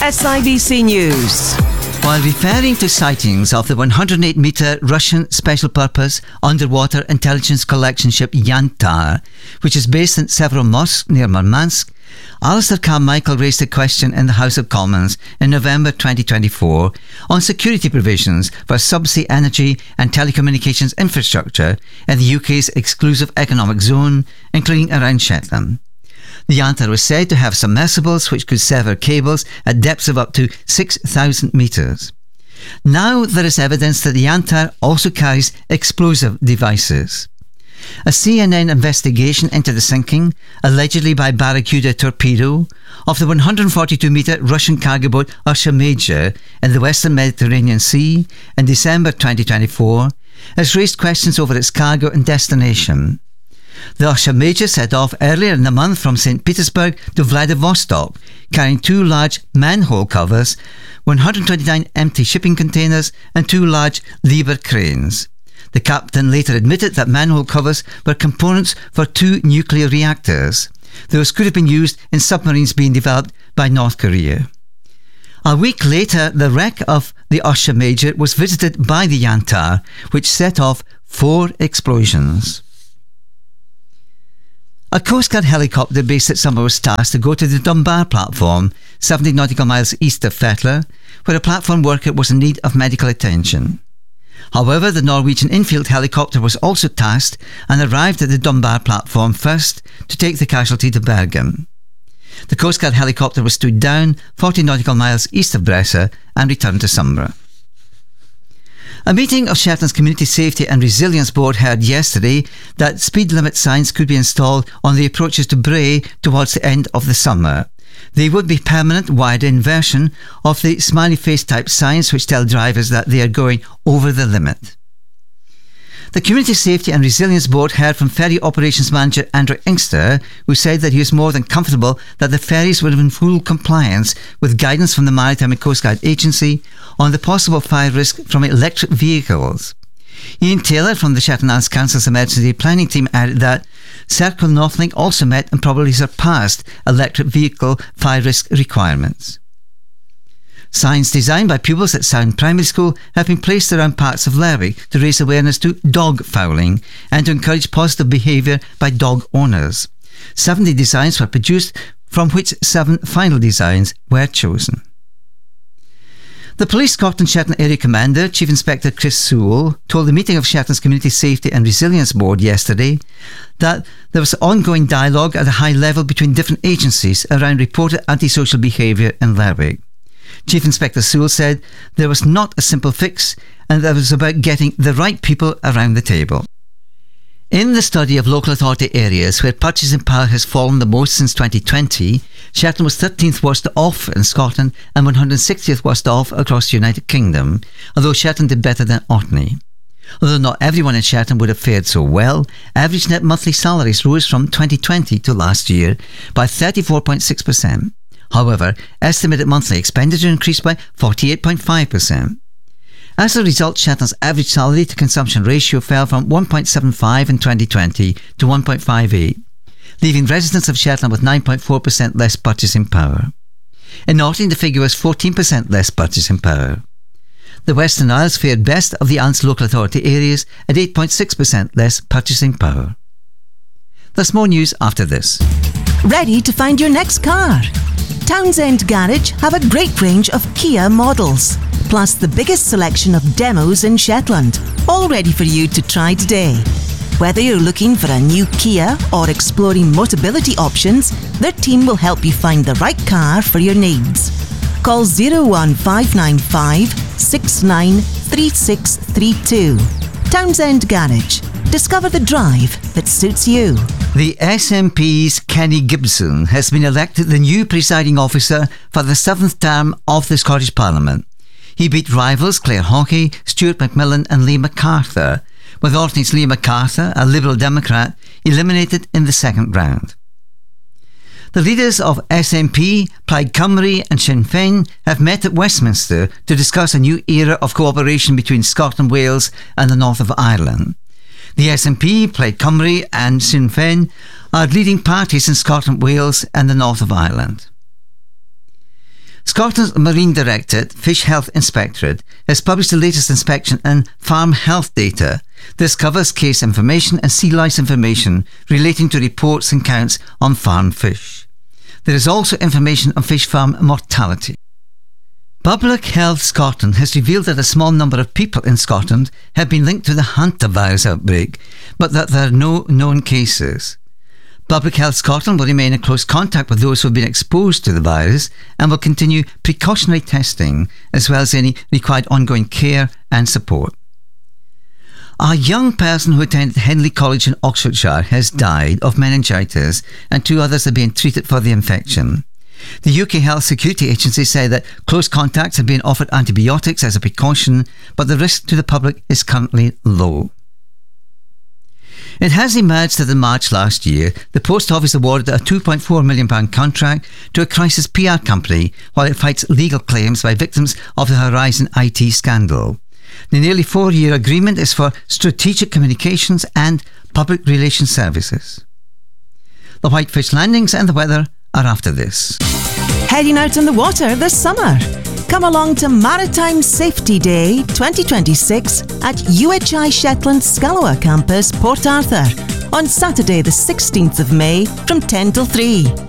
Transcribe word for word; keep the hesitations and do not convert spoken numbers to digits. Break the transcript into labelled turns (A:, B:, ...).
A: S I B C News.
B: While referring to sightings of the one hundred eight metre Russian special purpose underwater intelligence collection ship Yantar, which is based in Severomorsk near Murmansk, Alistair Carmichael raised a question in the House of Commons in November twenty twenty-four on security provisions for subsea energy and telecommunications infrastructure in the U K's exclusive economic zone, including around Shetland. The Yantar was said to have submersibles which could sever cables at depths of up to six thousand metres. Now there is evidence that the Yantar also carries explosive devices. A C N N investigation into the sinking, allegedly by Barracuda torpedo, of the one hundred forty-two metre Russian cargo boat Usha Major in the Western Mediterranean Sea in December twenty twenty-four has raised questions over its cargo and destination. The Usha Major set off earlier in the month from Saint Petersburg to Vladivostok, carrying two large manhole covers, one hundred twenty-nine empty shipping containers and two large lever cranes. The captain later admitted that manhole covers were components for two nuclear reactors. Those could have been used in submarines being developed by North Korea. A week later, the wreck of the Usha Major was visited by the Yantar, which set off four explosions. A Coast Guard helicopter based at Summer was tasked to go to the Dunbar platform, seventy nautical miles east of Fetler, where a platform worker was in need of medical attention. However, the Norwegian infield helicopter was also tasked and arrived at the Dunbar platform first to take the casualty to Bergen. The Coast Guard helicopter was stood down forty nautical miles east of Bressa and returned to Summer. A meeting of Shetland's Community Safety and Resilience Board heard yesterday that speed limit signs could be installed on the approaches to Bray towards the end of the summer. They would be permanent wired-in version of the smiley face type signs which tell drivers that they are going over the limit. The Community Safety and Resilience Board heard from Ferry Operations Manager Andrew Inkster, who said that he was more than comfortable that the ferries were in full compliance with guidance from the Maritime and Coast Guard Agency on the possible fire risk from electric vehicles. Ian Taylor from the Shetland Islands Council's emergency planning team added that Circle Northlink also met and probably surpassed electric vehicle fire risk requirements. Signs designed by pupils at Sound Primary School have been placed around parts of Lerwick to raise awareness to dog fouling and to encourage positive behaviour by dog owners. seventy designs were produced, from which seven final designs were chosen. The Police Scotland Shetland Area Commander, Chief Inspector Chris Sewell, told the meeting of Shetland's Community Safety and Resilience Board yesterday that there was ongoing dialogue at a high level between different agencies around reported antisocial behaviour in Lerwick. Chief Inspector Sewell said there was not a simple fix and that it was about getting the right people around the table. In the study of local authority areas where purchasing power has fallen the most since twenty twenty, Shetland was thirteenth worst off in Scotland and one hundred sixtieth worst off across the United Kingdom, although Shetland did better than Orkney. Although not everyone in Shetland would have fared so well, average net monthly salaries rose from twenty twenty to last year by thirty-four point six percent. However, estimated monthly expenditure increased by forty-eight point five percent. As a result, Shetland's average salary to consumption ratio fell from one point seven five in twenty twenty to one point five eight, leaving residents of Shetland with nine point four percent less purchasing power. In Orkney, the figure was fourteen percent less purchasing power. The Western Isles fared best of the Islands local authority areas at eight point six percent less purchasing power. There's more news after this.
A: Ready to find your next car? Townsend Garage have a great range of Kia models, plus the biggest selection of demos in Shetland, all ready for you to try today. Whether you're looking for a new Kia or exploring Motability options, their team will help you find the right car for your needs. Call zero one five nine five, six nine three six three two. Townsend Garage. Discover the drive that suits you.
B: The S N P's Kenny Gibson has been elected the new presiding officer for the seventh term of the Scottish Parliament. He beat rivals Claire Hawkey, Stuart McMillan and Lee MacArthur, with Orkney's Lee MacArthur, a Liberal Democrat, eliminated in the second round. The leaders of S N P, Plaid Cymru and Sinn Féin have met at Westminster to discuss a new era of cooperation between Scotland, Wales and the north of Ireland. The S N P, Plaid Cymru and Sinn Féin are leading parties in Scotland, Wales and the north of Ireland. Scotland's Marine Directorate Fish Health Inspectorate has published the latest inspection and farm health data. This covers case information and sea lice information relating to reports and counts on farm fish. There is also information on fish farm mortality. Public Health Scotland has revealed that a small number of people in Scotland have been linked to the hantavirus outbreak, but that there are no known cases. Public Health Scotland will remain in close contact with those who have been exposed to the virus and will continue precautionary testing as well as any required ongoing care and support. A young person who attended Henley College in Oxfordshire has died of meningitis, and two others are being treated for the infection. The U K Health Security Agency said that close contacts have been offered antibiotics as a precaution, but the risk to the public is currently low. It has emerged that in March last year, the Post Office awarded a two point four million pounds contract to a crisis P R company while it fights legal claims by victims of the Horizon I T scandal. The nearly four-year agreement is for strategic communications and public relations services. The Whitefish landings and the weather are after this.
A: Heading out on the water this summer? Come along to Maritime Safety Day twenty twenty-six at U H I Shetland Scalawa Campus, Port Arthur, on Saturday the sixteenth of May from ten till three.